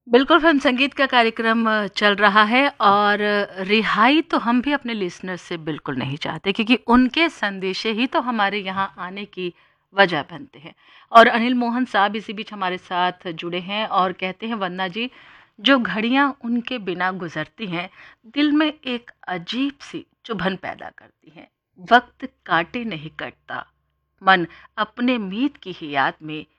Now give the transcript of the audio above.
बिल्कुल, फ़िल्म संगीत का कार्यक्रम चल रहा है और रिहाई तो हम भी अपने लिसनर्स से बिल्कुल नहीं चाहते क्योंकि उनके संदेशे ही तो हमारे यहाँ आने की वजह बनते हैं। और अनिल मोहन साहब इसी बीच हमारे साथ जुड़े हैं और कहते हैं वंदना जी, जो घड़ियाँ उनके बिना गुज़रती हैं, दिल में एक अजीब-सी चुभन पैदा करती हैं। वक़्त काटे नहीं कटता, मन अपने मीत की ही याद में